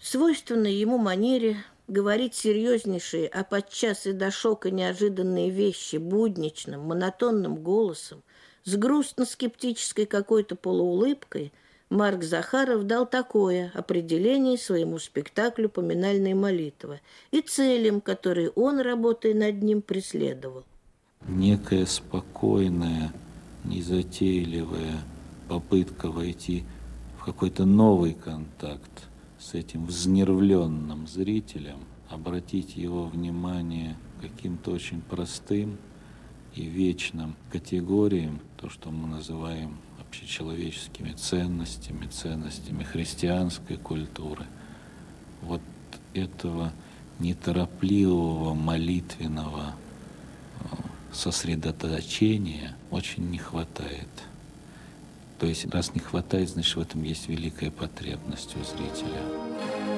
В свойственной ему манере говорить серьезнейшие, а подчас и до шока неожиданные вещи будничным, монотонным голосом, с грустно-скептической какой-то полуулыбкой, Марк Захаров дал такое определение своему спектаклю «Поминальные молитвы» и целям, которые он, работая над ним, преследовал. Некая спокойная, незатейливая попытка войти в какой-то новый контакт с этим взнервленным зрителем, обратить его внимание к каким-то очень простым и вечным категориям, то, что мы называем общечеловеческими ценностями, ценностями христианской культуры. Вот этого неторопливого, молитвенного сосредоточения очень не хватает. То есть, раз не хватает, значит, в этом есть великая потребность у зрителя.